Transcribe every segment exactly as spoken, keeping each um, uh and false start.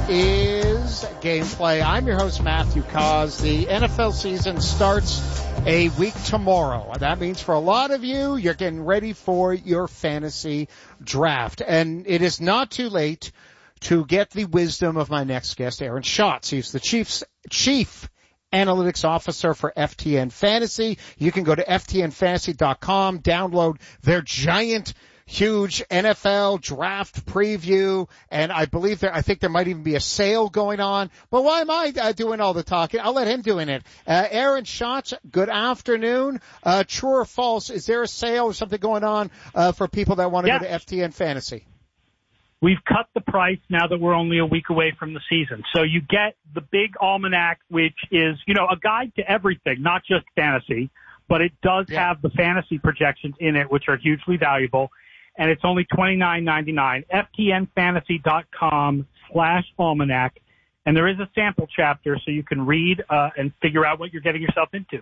is Gameplay. I'm your host, Matthew Cause. The N F L season starts a week tomorrow. That means for a lot of you, you're getting ready for your fantasy draft. And it is not too late to get the wisdom of my next guest, Aaron Schatz. He's the Chiefs chief analytics officer for F T N Fantasy. You can go to F T N fantasy dot com, download their giant huge N F L draft preview, and I believe there, I think there might even be a sale going on. But why am I uh, doing all the talking? I'll let him doing it. Uh, Aaron Schatz, good afternoon. Uh, true or false, is there a sale or something going on uh, for people that want to yeah. go to F T N Fantasy? We've cut the price now that we're only a week away from the season. So you get the big almanac, which is, you know, a guide to everything, not just fantasy, but it does yeah. have the fantasy projections in it, which are hugely valuable. And it's only twenty-nine ninety-nine, F T N fantasy dot com slash almanac. And there is a sample chapter so you can read uh, and figure out what you're getting yourself into.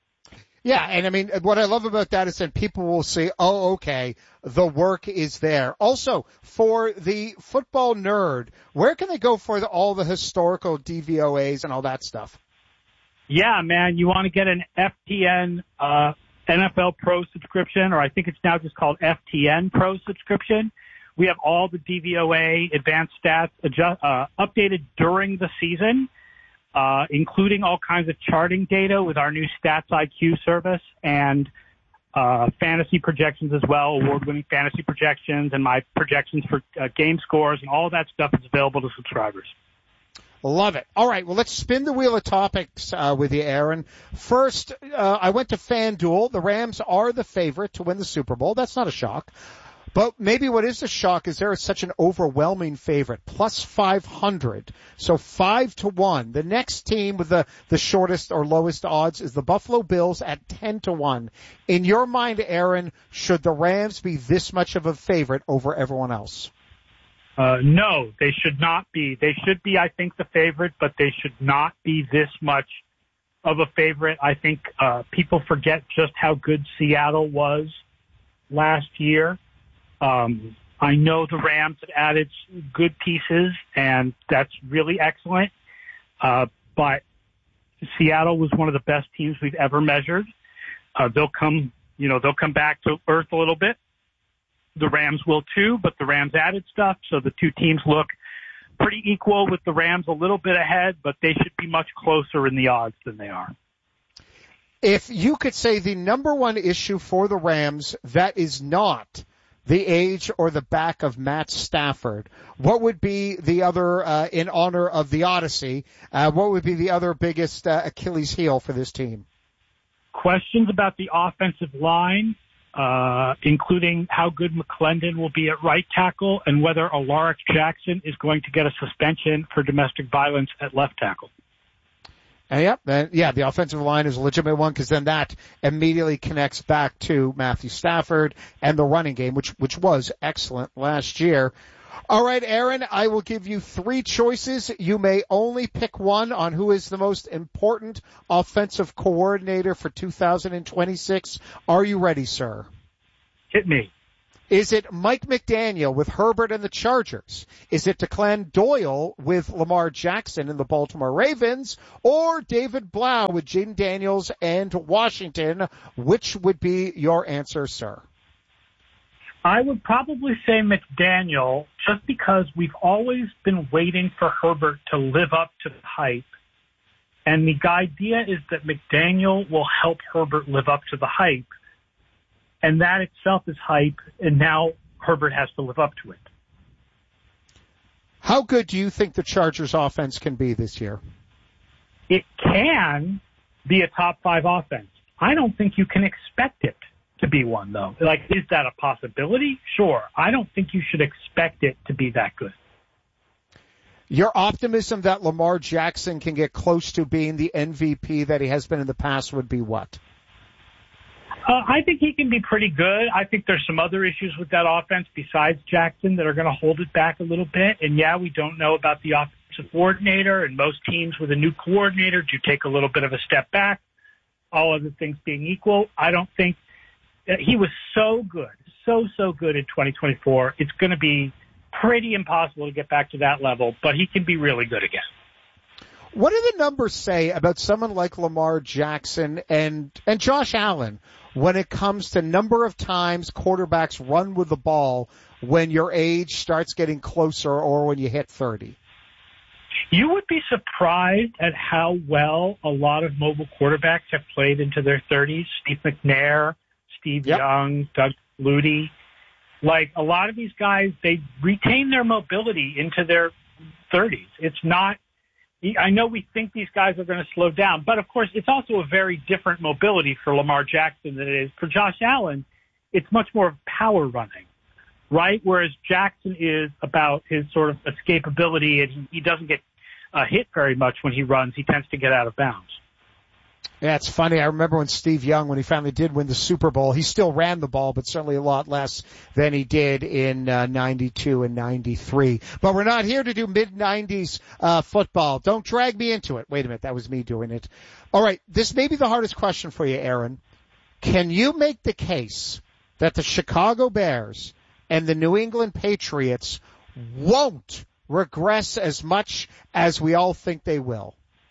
Yeah, and I mean, what I love about that is that people will say, oh, okay, the work is there. Also, for the football nerd, where can they go for the, all the historical D V O As and all that stuff? Yeah, man, you want to get an F T N uh N F L Pro subscription, or I think it's now just called F T N Pro subscription. We have all the D V O A advanced stats adjust, uh, updated during the season, uh, including all kinds of charting data with our new Stats I Q service and uh, fantasy projections as well, award-winning fantasy projections and my projections for uh, game scores, and all that stuff is available to subscribers. Love it. All right, well, let's spin the wheel of topics uh, with you, Aaron. First, uh, I went to FanDuel. The Rams are the favorite to win the Super Bowl. That's not a shock. But maybe what is a shock is there is such an overwhelming favorite, plus five hundred, so five to one. The next team with the, the shortest or lowest odds is the Buffalo Bills at ten to one. In your mind, Aaron, should the Rams be this much of a favorite over everyone else? Uh, no, they should not be. They should be, I think, the favorite, but they should not be this much of a favorite. I think uh, people forget just how good Seattle was last year. Um, I know the Rams have added good pieces, and that's really excellent. Uh, but Seattle was one of the best teams we've ever measured. Uh, they'll come, you know, they'll come back to earth a little bit. The Rams will too, but the Rams added stuff, so the two teams look pretty equal with the Rams a little bit ahead, but they should be much closer in the odds than they are. If you could say the number one issue for the Rams that is not the age or the back of Matt Stafford, what would be the other, uh, in honor of the Odyssey, uh, what would be the other biggest uh, Achilles heel for this team? Questions about the offensive line. Uh, including how good McClendon will be at right tackle and whether Alaric Jackson is going to get a suspension for domestic violence at left tackle. And yeah, then, yeah, the offensive line is a legitimate one because then that immediately connects back to Matthew Stafford and the running game, which, which was excellent last year. All right, Aaron, I will give you three choices. You may only pick one on who is the most important offensive coordinator for two thousand twenty-six. Are you ready, sir? Hit me. Is it Mike McDaniel with Herbert and the Chargers? Is it Declan Doyle with Lamar Jackson and the Baltimore Ravens? Or David Blau with Jaden Daniels and Washington? Which would be your answer, sir? I would probably say McDaniel, just because we've always been waiting for Herbert to live up to the hype. And the idea is that McDaniel will help Herbert live up to the hype. And that itself is hype, and now Herbert has to live up to it. How good do you think the Chargers offense can be this year? It can be a top five offense. I don't think you can expect it to be one, though. Like, is that a possibility? Sure. I don't think you should expect it to be that good. Your optimism that Lamar Jackson can get close to being the M V P that he has been in the past would be what? Uh, I think he can be pretty good. I think there's some other issues with that offense besides Jackson that are going to hold it back a little bit. And, yeah, we don't know about the offensive coordinator, and most teams with a new coordinator do take a little bit of a step back, all other things being equal. I don't think – he was so good, so, so good in twenty twenty-four. It's going to be pretty impossible to get back to that level, but he can be really good again. What do the numbers say about someone like Lamar Jackson and, and Josh Allen when it comes to number of times quarterbacks run with the ball when your age starts getting closer or when you hit thirty? You would be surprised at how well a lot of mobile quarterbacks have played into their thirties. Steve McNair, Steve yep. Young, Doug Flutie. Like, a lot of these guys, they retain their mobility into their thirties. It's not, I know we think these guys are going to slow down, but of course it's also a very different mobility for Lamar Jackson than it is for Josh Allen. It's much more power running, right? Whereas Jackson is about his sort of escapability, and he doesn't get uh, hit very much when he runs. He tends to get out of bounds. Yeah, it's funny. I remember when Steve Young, when he finally did win the Super Bowl, he still ran the ball, but certainly a lot less than he did in uh, ninety-two and ninety-three. But we're not here to do mid-nineties uh, football. Don't drag me into it. Wait a minute, that was me doing it. All right, this may be the hardest question for you, Aaron. Can you make the case that the Chicago Bears and the New England Patriots won't regress as much as we all think they will?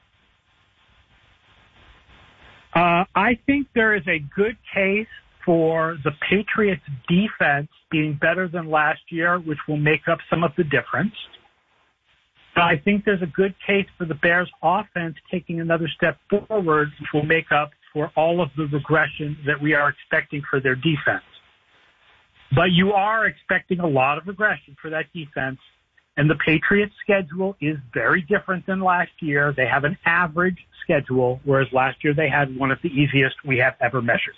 Uh, I think there is a good case for the Patriots' defense being better than last year, which will make up some of the difference. But I think there's a good case for the Bears' offense taking another step forward, which will make up for all of the regression that we are expecting for their defense. But you are expecting a lot of regression for that defense. And the Patriots' schedule is very different than last year. They have an average schedule, whereas last year they had one of the easiest we have ever measured.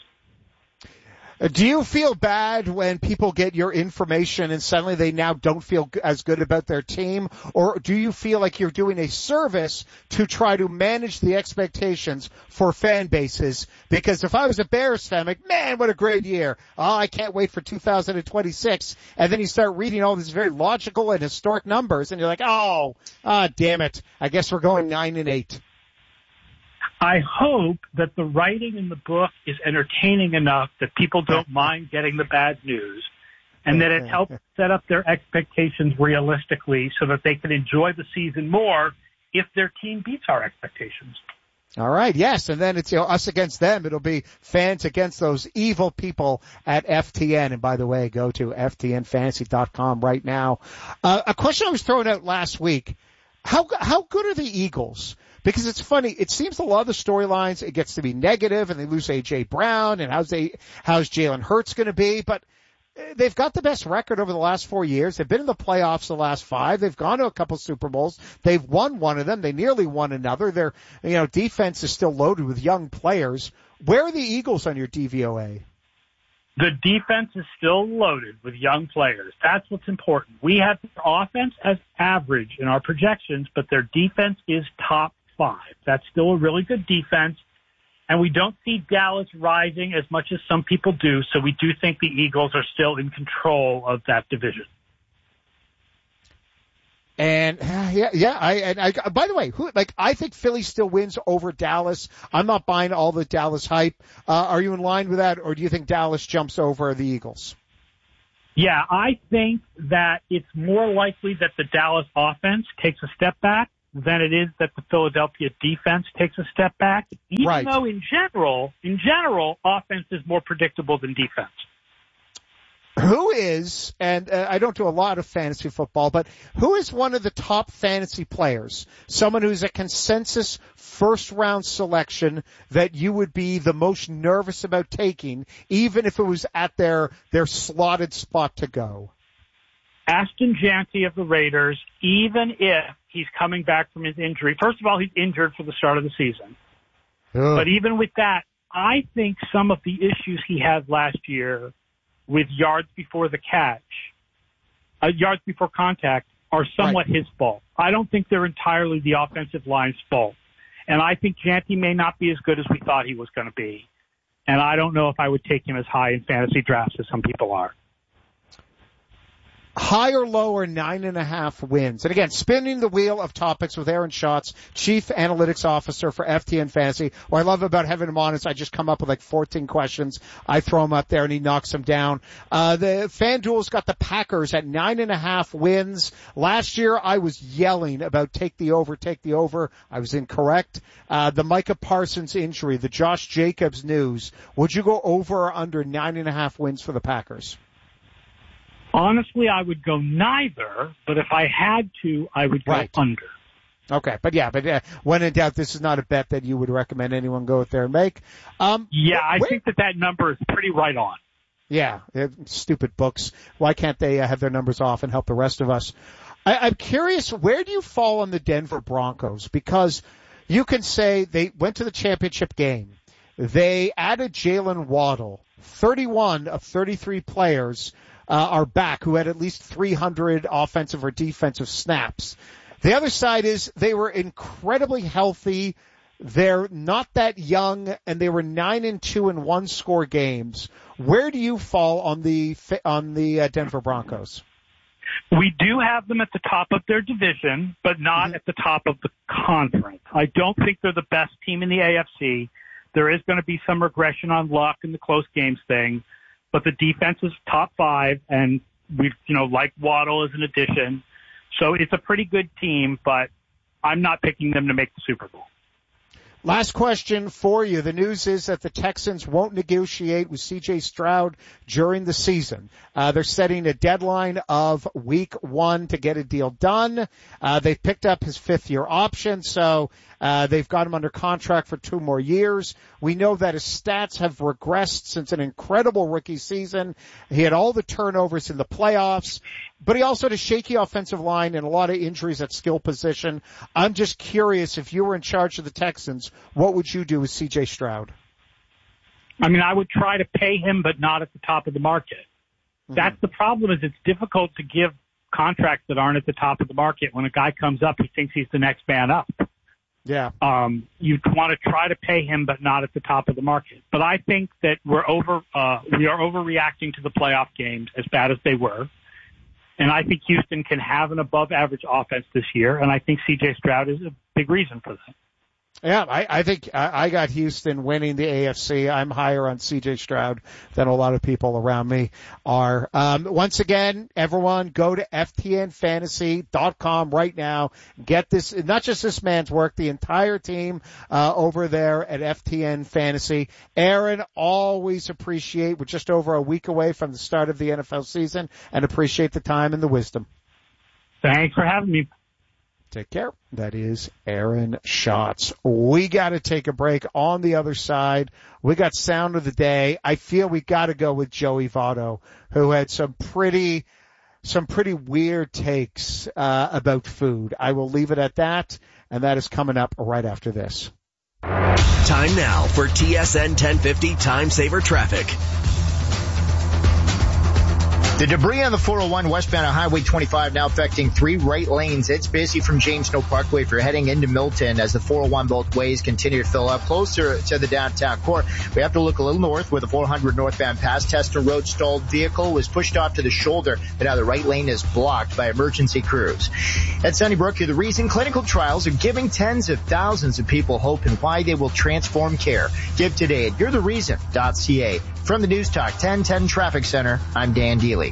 Do you feel bad when people get your information and suddenly they now don't feel as good about their team? Or do you feel like you're doing a service to try to manage the expectations for fan bases? Because if I was a Bears fan, I'm like, man, what a great year. Oh, I can't wait for two thousand twenty-six. And then you start reading all these very logical and historic numbers and you're like, oh, ah, damn it. I guess we're going nine and eight. I hope that the writing in the book is entertaining enough that people don't mind getting the bad news, and that it helps set up their expectations realistically so that they can enjoy the season more if their team beats our expectations. All right, yes, and then it's, you know, us against them. It'll be fans against those evil people at F T N. And by the way, go to F T N fantasy dot com right now. Uh, a question I was throwing out last week, how how good are the Eagles? Because it's funny, it seems a lot of the storylines, it gets to be negative, and they lose A J. Brown, and how's they, how's Jalen Hurts going to be? But they've got the best record over the last four years. They've been in the playoffs the last five. They've gone to a couple Super Bowls. They've won one of them. They nearly won another. Their, you know, defense is still loaded with young players. Where are the Eagles on your D V O A? The defense is still loaded with young players. That's what's important. We have their offense as average in our projections, but their defense is top five. That's still a really good defense. And we don't see Dallas rising as much as some people do, so we do think the Eagles are still in control of that division. And yeah, yeah. I and I. By the way, who like I think Philly still wins over Dallas. I'm not buying all the Dallas hype. Uh, are you in line with that, or do you think Dallas jumps over the Eagles? Yeah, I think that it's more likely that the Dallas offense takes a step back than it is that the Philadelphia defense takes a step back. Even right. though in general, in general, offense is more predictable than defense. Who is, and uh, I don't do a lot of fantasy football, but who is one of the top fantasy players? Someone who's a consensus first round selection that you would be the most nervous about taking, even if it was at their, their slotted spot to go? Ashton Janty of the Raiders, even if he's coming back from his injury. First of all, he's injured for the start of the season. Ugh. But even with that, I think some of the issues he had last year with yards before the catch, uh, yards before contact, are somewhat right. his fault. I don't think they're entirely the offensive line's fault. And I think Janty may not be as good as we thought he was going to be. And I don't know if I would take him as high in fantasy drafts as some people are. high or low or nine and a half wins. And again, spinning the wheel of topics with Aaron Schatz, Chief Analytics Officer for F T N Fantasy. What I love about having him on is I just come up with like fourteen questions. I throw him up there and he knocks them down. Uh, the FanDuel's got the Packers at nine and a half wins. Last year I was yelling about take the over, take the over. I was incorrect. Uh, the Micah Parsons injury, the Josh Jacobs news. Would you go over or under nine and a half wins for the Packers? Honestly, I would go neither, but if I had to, I would go right. under. Okay, but yeah, but uh, when in doubt, this is not a bet that you would recommend anyone go out there and make. Um, yeah, I where, think that that number is pretty right on. Yeah, stupid books. Why can't they uh, have their numbers off and help the rest of us? I, I'm curious, where do you fall on the Denver Broncos? Because you can say they went to the championship game. They added Jalen Waddle. thirty-one of thirty-three players Uh, are back who had at least three hundred offensive or defensive snaps. The other side is they were incredibly healthy. They're not that young, and they were nine and two in one score games. Where do you fall on the on the uh, Denver Broncos? We do have them at the top of their division, but not mm-hmm. at the top of the conference. I don't think they're the best team in the A F C. There is going to be some regression on luck in the close games thing. But the defense is top five, and we, you know, like Waddle as an addition. So it's a pretty good team, but I'm not picking them to make the Super Bowl. Last question for you. The news is that the Texans won't negotiate with C J Stroud during the season. Uh, they're setting a deadline of week one to get a deal done. Uh, they've picked up his fifth year option, so uh, they've got him under contract for two more years. We know that his stats have regressed since an incredible rookie season. He had all the turnovers in the playoffs, but he also had a shaky offensive line and a lot of injuries at skill position. I'm just curious, if you were in charge of the Texans, what would you do with C J Stroud? I mean, I would try to pay him, but not at the top of the market. Mm-hmm. That's the problem, is it's difficult to give contracts that aren't at the top of the market when a guy comes up who thinks he's the next man up. Yeah. Um, you want to try to pay him, but not at the top of the market. But I think that we're over, uh, we are overreacting to the playoff games, as bad as they were. And I think Houston can have an above average offense this year. And I think C J Stroud is a big reason for that. Yeah, I, I think I, I got Houston winning the A F C. I'm higher on C J Stroud than a lot of people around me are. Um, once again, everyone go to F T N fantasy dot com right now. Get this, not just this man's work, the entire team uh, over there at F T N Fantasy. Aaron, always appreciate, we're just over a week away from the start of the N F L season, and appreciate the time and the wisdom. Thanks for having me. Take care. That is Aaron Schatz. We got to take a break. On the other side, we got sound of the day. I feel we got to go with Joey Votto, who had some pretty, some pretty weird takes uh, about food. I will leave it at that, and that is coming up right after this. Time now for T S N ten fifty Time Saver Traffic. The debris on the four oh one westbound on Highway twenty-five now affecting three right lanes. It's busy from James Snow Parkway if you're heading into Milton as the four oh one both ways continue to fill up closer to the downtown core. We have to look a little north where the four hundred northbound past Tester Road stalled vehicle was pushed off to the shoulder, but now the right lane is blocked by emergency crews. At Sunnybrook, you're the reason clinical trials are giving tens of thousands of people hope and why they will transform care. Give today at you're the reason dot c a. From the News Talk ten ten Traffic Center, I'm Dan Deely.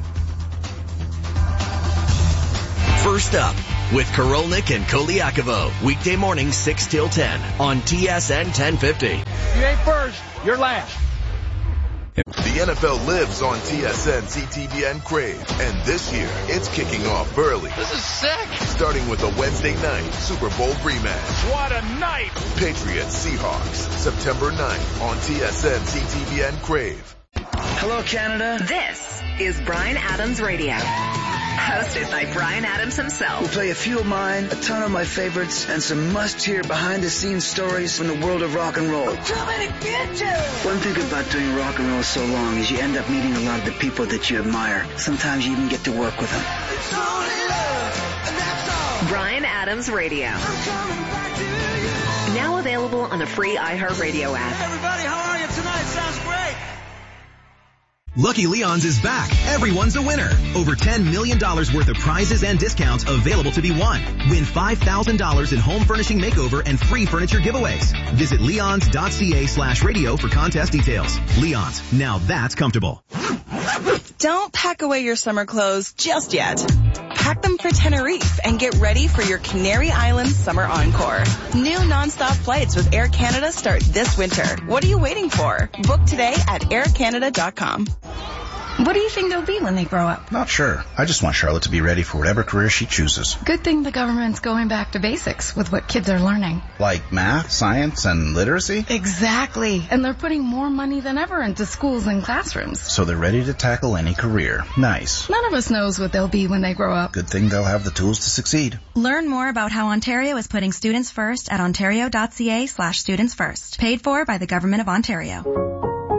First up with Korolnik and Koliakovo, weekday morning six till ten on T S N ten fifty. You ain't first, you're last. The N F L lives on T S N, C T V N Crave, and this year it's kicking off early. This is sick. Starting with a Wednesday night Super Bowl rematch. What a night! Patriots Seahawks, September ninth on T S N, C T V N Crave. Hello, Canada. This is Bryan Adams Radio. Hosted by Bryan Adams himself. We'll play a few of mine, a ton of my favorites, and some must-hear behind-the-scenes stories from the world of rock and roll. I'm coming to get you! One thing about doing rock and roll so long is you end up meeting a lot of the people that you admire. Sometimes you even get to work with them. It's only love, and that's all. Bryan Adams Radio. I'm coming back to you. Now available on the free iHeartRadio app. Hey everybody, how are you tonight? Sounds great. Lucky Leon's is back. Everyone's a winner. Over ten million dollars worth of prizes and discounts available to be won. Win five thousand dollars in home furnishing makeover and free furniture giveaways. Visit leons.ca slash radio for contest details. Leon's, now that's comfortable. Don't pack away your summer clothes just yet. Pack them for Tenerife and get ready for your Canary Islands summer encore. New nonstop flights with Air Canada start this winter. What are you waiting for? Book today at air canada dot com. What do you think they'll be when they grow up? Not sure. I just want Charlotte to be ready for whatever career she chooses. Good thing the government's going back to basics with what kids are learning. Like math, science, and literacy? Exactly. And they're putting more money than ever into schools and classrooms. So they're ready to tackle any career. Nice. None of us knows what they'll be when they grow up. Good thing they'll have the tools to succeed. Learn more about how Ontario is putting students first at ontario.ca slash students first. Paid for by the Government of Ontario.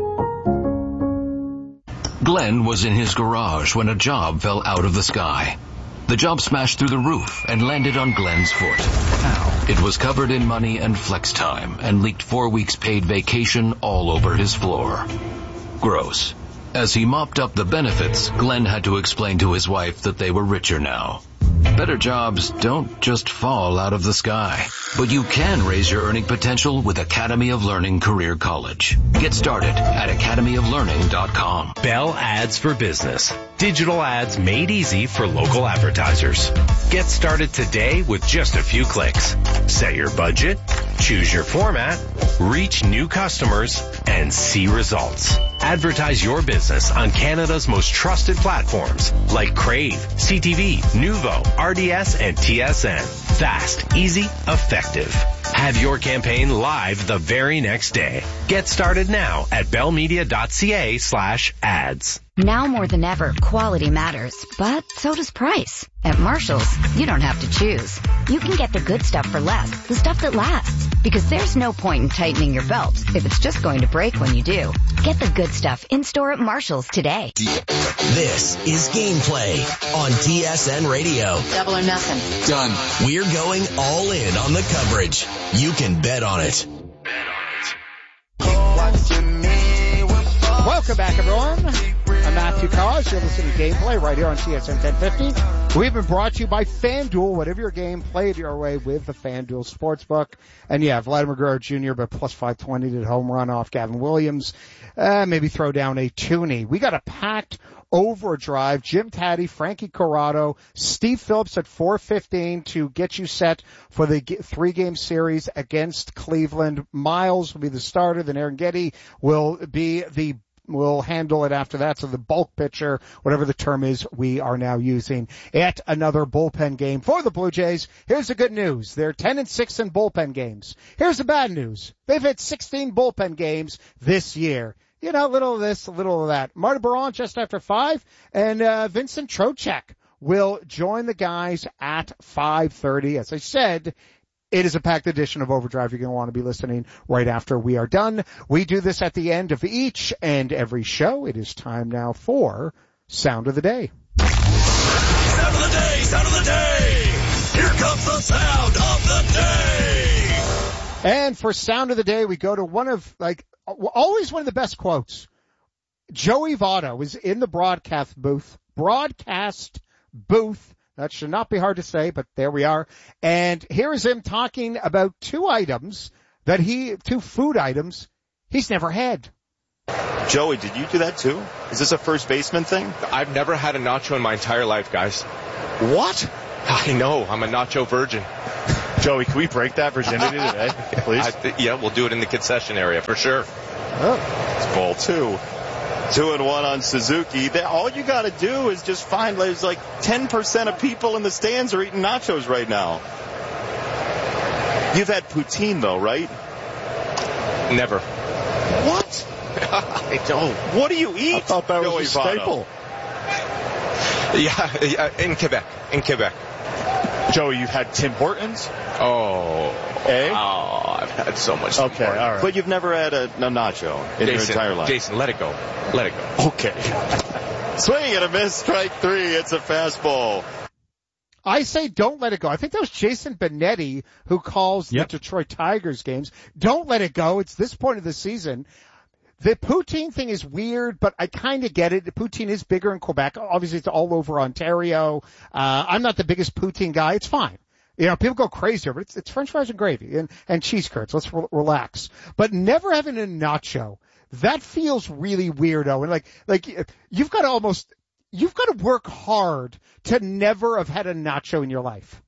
Glenn was in his garage when a job fell out of the sky. The job smashed through the roof and landed on Glenn's foot. Ow. It was covered in money and flex time and leaked four weeks paid vacation all over his floor. Gross. As he mopped up the benefits, Glenn had to explain to his wife that they were richer now. Better jobs don't just fall out of the sky, but you can raise your earning potential with Academy of Learning Career College. Get started at academy of learning dot com. Bell Ads for Business. Digital ads made easy for local advertisers. Get started today with just a few clicks. Set your budget, choose your format, reach new customers, and see results. Advertise your business on Canada's most trusted platforms like Crave, C T V, Nuvo, R D S, and T S N. Fast, easy, effective. Have your campaign live the very next day. Get started now at bellmedia.ca slash ads. Now more than ever, quality matters, but so does price. At Marshall's, you don't have to choose. You can get the good stuff for less, the stuff that lasts. Because there's no point in tightening your belt if it's just going to break when you do. Get the good stuff in-store at Marshall's today. This is Gameplay on T S N Radio. Double or nothing. Done. We're going all in on the coverage. You can bet on it. Welcome back, everyone. I'm Matthew Cause. You're listening to Gameplay right here on T S N ten fifty. We've been brought to you by FanDuel. Whatever your game, play it your way with the FanDuel Sportsbook. And yeah, Vladimir Guerrero Junior, but plus five twenty did home run off Gavin Williams. Uh, maybe throw down a toonie. We got a packed overdrive. Jim Taddy, Frankie Corrado, Steve Phillips at four fifteen to get you set for the three-game series against Cleveland. Miles will be the starter. Then Aaron Getty will be the We'll handle it after that. So the bulk pitcher, whatever the term is, we are now using at another bullpen game for the Blue Jays. Here's the good news. They're ten and six in bullpen games. Here's the bad news. They've had sixteen bullpen games this year. You know, a little of this, a little of that. Marty Baron just after five, and uh, Vincent Trocheck will join the guys at five thirty. As I said, it is a packed edition of Overdrive. You're going to want to be listening right after we are done. We do this at the end of each and every show. It is time now for Sound of the Day. Sound of the Day, Sound of the Day. Here comes the Sound of the Day. And for Sound of the Day, we go to one of, like, always one of the best quotes. Joey Votto is in the broadcast booth, broadcast booth. That should not be hard to say, but there we are. And here is him talking about two items that he, two food items he's never had. Joey, did you do that too? Is this a first baseman thing? I've never had a nacho in my entire life, guys. What? I know. I'm a nacho virgin. Joey, can we break that virginity today, please? Th- yeah, we'll do it in the concession area for sure. Oh, it's ball two. Two and one on Suzuki. All you got to do is just find, there's like ten percent of people in the stands are eating nachos right now. You've had poutine though, right? Never. What? I don't. What do you eat? I thought that was a staple. Yeah, yeah, in Quebec. In Quebec. Joey, you've had Tim Hortons? Oh. Eh? Oh, I've had so much. Okay, all right. But you've never had a, a nacho in Jason, your entire life. Jason, let it go. Let it go. Okay. Swing and a miss, strike three. It's a fastball. I say don't let it go. I think that was Jason Benetti who calls yep. the Detroit Tigers games. Don't let it go. It's this point of the season. The poutine thing is weird, but I kind of get it. The poutine is bigger in Quebec. Obviously, it's all over Ontario. Uh, I'm not the biggest poutine guy. It's fine. You know, people go crazy over it. It's, it's French fries and gravy and, and cheese curds. Let's re- relax. But never having a nacho, that feels really weirdo. And like, like you've got to almost, you've got to work hard to never have had a nacho in your life.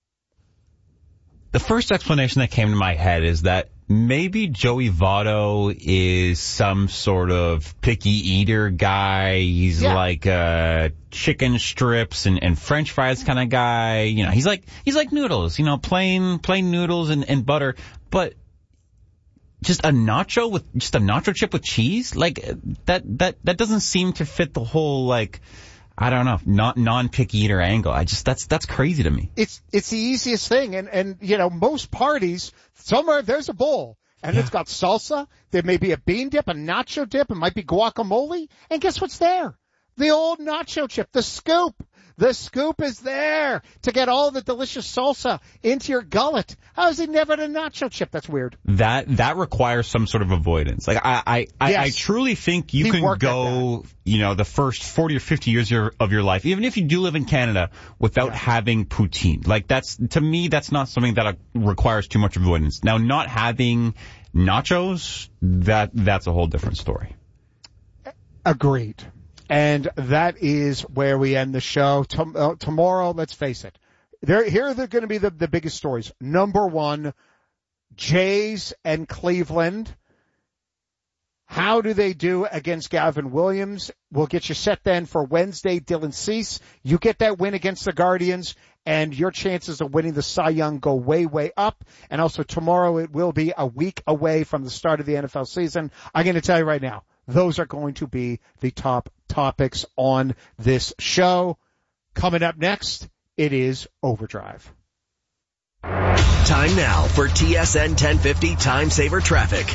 The first explanation that came to my head is that maybe Joey Votto is some sort of picky eater guy. He's yeah. like uh chicken strips and, and French fries kind of guy. You know, he's like he's like noodles, you know, plain plain noodles and, and butter. But just a nacho with just a nacho chip with cheese? Like that that that doesn't seem to fit the whole like I don't know, not non-picky eater angle. I just, that's, that's crazy to me. It's, it's the easiest thing. And, and, you know, most parties, somewhere there's a bowl and yeah. it's got salsa. There may be a bean dip, a nacho dip. It might be guacamole. And guess what's there? The old nacho chip, the scoop. The scoop is there to get all the delicious salsa into your gullet. How is he never had a nacho chip? That's weird. That that requires some sort of avoidance. Like I I, I, yes. I truly think you he can go, you know, the first forty or fifty years of your, of your life, even if you do live in Canada, without yeah. having poutine. Like that's, to me, that's not something that requires too much avoidance. Now, not having nachos, that that's a whole different story. Agreed. And that is where we end the show. Tom, uh, tomorrow, let's face it, there, here are going to be the, the biggest stories. Number one, Jays and Cleveland. How do they do against Gavin Williams? We'll get you set then for Wednesday, Dylan Cease. You get that win against the Guardians, and your chances of winning the Cy Young go way, way up. And also tomorrow, it will be a week away from the start of the N F L season. I'm going to tell you right now, those are going to be the top topics on this show. Coming up next, it is Overdrive. Time now for T S N ten fifty Time Saver Traffic.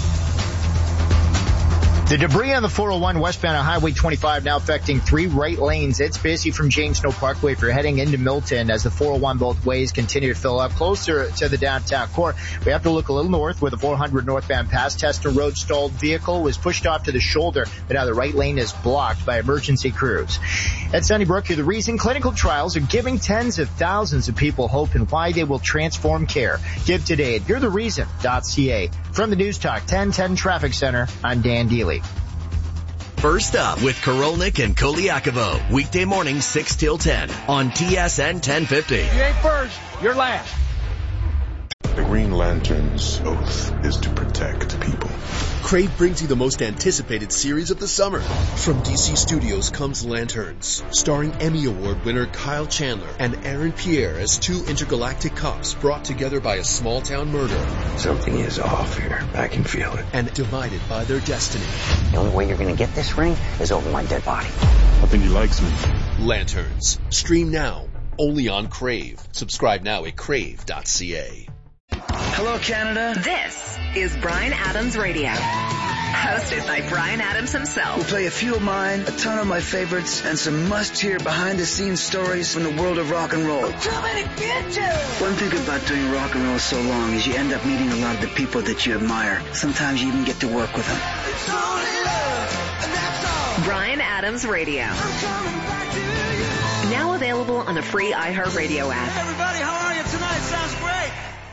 The debris on the four oh one westbound on Highway twenty-five now affecting three right lanes. It's busy from James Snow Parkway if you're heading into Milton as the four oh one both ways continue to fill up closer to the downtown core. We have to look a little north where the four hundred northbound past Tester Road stalled vehicle was pushed off to the shoulder, but now the right lane is blocked by emergency crews. At Sunnybrook, you're the reason clinical trials are giving tens of thousands of people hope and why they will transform care. Give today at you're the reason dot c a. From the News Talk ten ten Traffic Center, I'm Dan Deely. First up with Korolnik and Koliakovo. Weekday morning six till ten on T S N ten fifty. You ain't first, you're last. The Green Lantern's oath is to protect people. Crave brings you the most anticipated series of the summer. From D C Studios comes Lanterns, starring Emmy Award winner Kyle Chandler and Aaron Pierre as two intergalactic cops brought together by a small-town murder. Something is off here. I can feel it. And divided by their destiny. The only way you're going to get this ring is over my dead body. I think he likes me. Lanterns. Stream now. Only on Crave. Subscribe now at crave dot c a. Hello, Canada. This is Bryan Adams Radio. Hosted by Bryan Adams himself. We'll play a few of mine, a ton of my favorites, and some must-hear behind-the-scenes stories from the world of rock and roll. Too many bitches! One thing about doing rock and roll so long is you end up meeting a lot of the people that you admire. Sometimes you even get to work with them. It's only love, and that's all. Bryan Adams Radio. I'm coming back to you. Now available on the free iHeartRadio app. Hey, everybody, how are you tonight? Sounds great.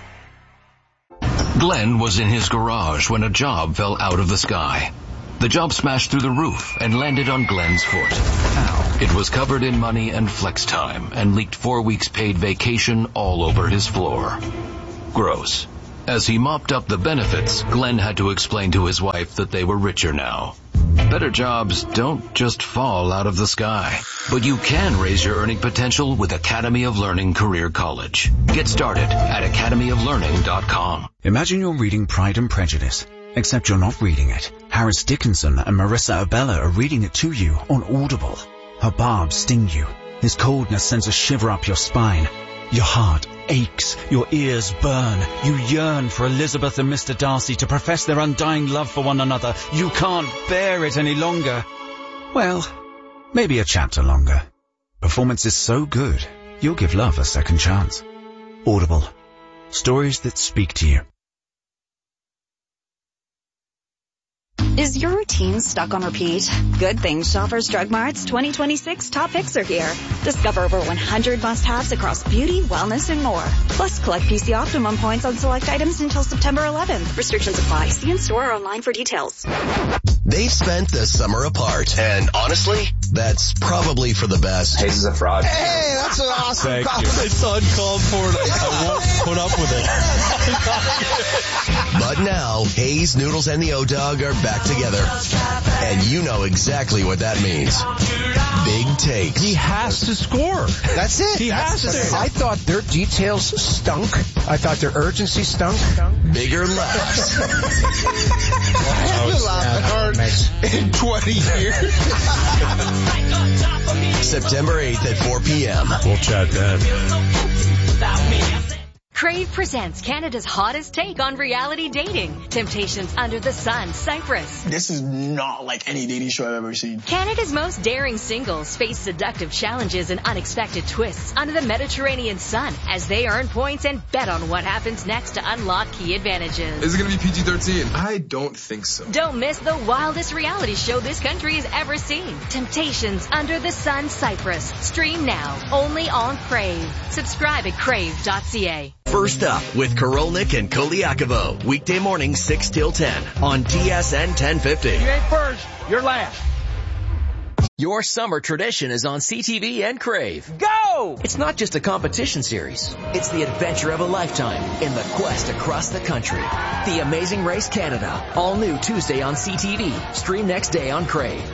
Glenn was in his garage when a job fell out of the sky. The job smashed through the roof and landed on Glenn's foot. How? It was covered in money and flex time and leaked four weeks paid vacation all over his floor. Gross. As he mopped up the benefits, Glenn had to explain to his wife that they were richer now. Better jobs don't just fall out of the sky, but you can raise your earning potential with Academy of Learning Career College. Get started at academy of learning dot com. Imagine you're reading Pride and Prejudice, except you're not reading it. Harris Dickinson and Marissa Abella are reading it to you on Audible. Her barbs sting you. His coldness sends a shiver up your spine. Your heart aches, your ears burn. You yearn for Elizabeth and Mister Darcy to profess their undying love for one another. You can't bear it any longer. Well, maybe a chapter longer. Performance is so good, you'll give love a second chance. Audible. Stories that speak to you. Is your routine stuck on repeat? Good thing Shoppers Drug Mart's twenty twenty-six top picks are here. Discover over one hundred must-haves across beauty, wellness, and more. Plus, collect P C Optimum points on select items until September eleventh. Restrictions apply. See in store or online for details. They've spent the summer apart, and honestly, that's probably for the best. Hayes is a fraud. Hey, that's an awesome Thank compliment. you. It's uncalled for. I won't put up with it. But now, Hayes, Noodles, and the O-Dog are back together. And you know exactly what that means. Big takes. He has to score. That's it. He has That's to. I thought their details stunk. I thought their urgency stunk. Bigger laughs. I haven't laughed hard in twenty years. September eighth at four p.m. We'll chat then. Crave presents Canada's hottest take on reality dating. Temptations Under the Sun, Cyprus. This is not like any dating show I've ever seen. Canada's most daring singles face seductive challenges and unexpected twists under the Mediterranean sun as they earn points and bet on what happens next to unlock key advantages. Is it going to be P G thirteen? I don't think so. Don't miss the wildest reality show this country has ever seen. Temptations Under the Sun, Cyprus. Stream now, only on Crave. Subscribe at crave dot c a. First Up with Korolnik and Koliakovo. Weekday morning six till ten on T S N ten fifty. You ain't first, you're last. Your summer tradition is on C T V and Crave. Go! It's not just a competition series. It's the adventure of a lifetime in the quest across the country. The Amazing Race Canada. All new Tuesday on C T V. Stream next day on Crave.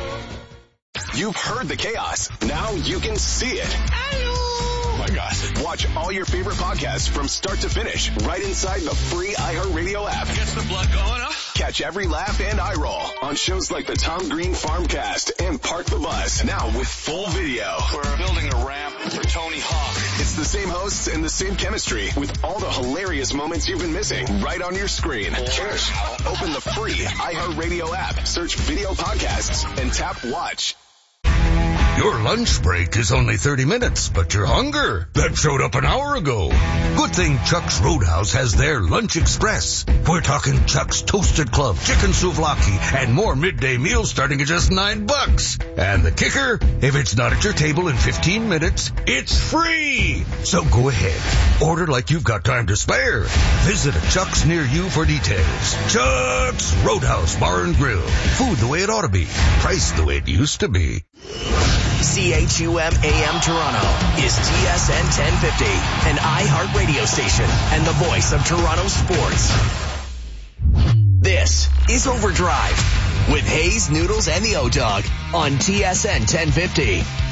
You've heard the chaos. Now you can see it. Oh my gosh. Watch all your favorite podcasts from start to finish right inside the free iHeartRadio app. Gets the blood going, huh? Catch every laugh and eye roll on shows like the Tom Green Farmcast and Park the Bus. Now with full video. We're building a ramp for Tony Hawk. It's the same hosts and the same chemistry with all the hilarious moments you've been missing right on your screen. Cheers. Open the free iHeartRadio app, search video podcasts, and tap watch. Your lunch break is only thirty minutes, but your hunger, that showed up an hour ago. Good thing Chuck's Roadhouse has their Lunch Express. We're talking Chuck's Toasted Club, Chicken Souvlaki, and more midday meals starting at just nine bucks. And the kicker, if it's not at your table in fifteen minutes, it's free. So go ahead, order like you've got time to spare. Visit a Chuck's near you for details. Chuck's Roadhouse Bar and Grill. Food the way it ought to be. Price the way it used to be. C H U M A M Toronto is T S N ten fifty, an iHeart radio station and the voice of Toronto sports. This is Overdrive with Hayes, Noodles, and the O-Dog on T S N ten fifty.